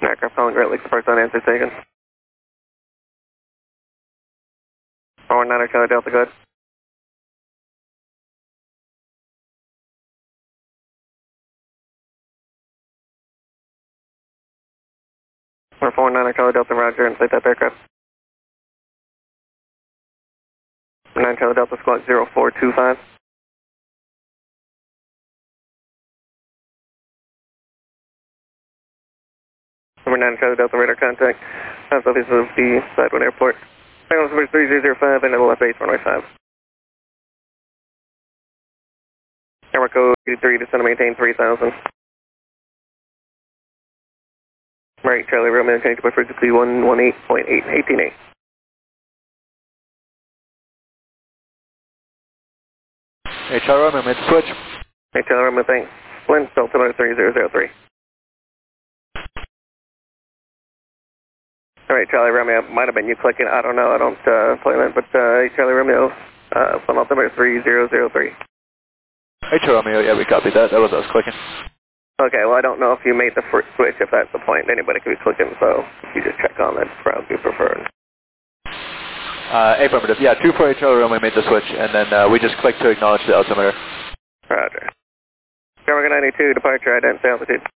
Aircraft calling Great Lakes Park on answer taken. 419 Charlie Delta, go ahead. We're 419 Charlie Delta, roger, and flight type aircraft. 9 Charlie Delta, squawk 0425. Number 9 Charlie Delta, radar contact. Southeast of the Sidewind Airport. Signal number 3005 and left base runway 5. Camera code 83, descend to maintain 3000. Right, Charlie Romeo, change to frequency 118.8, 18.8. Hey, Charlie Romeo, made the switch. Hey, Charlie Romeo, thanks. Lynn, Delta 3003. Alright, Charlie Romeo, might have been you clicking, I don't know, I don't play that, but hey, Charlie Romeo, phone altimeter 3003. Hey, Charlie Romeo, yeah, we copied that. That was us clicking. Okay, well, I don't know if you made the first switch, if that's the point. Anybody could be clicking, so if you just check on that, probably be preferred. Affirmative, yeah, 248 Charlie Romeo made the switch, and then we just clicked to acknowledge the altimeter. Roger. Camera 92, departure, identity altitude.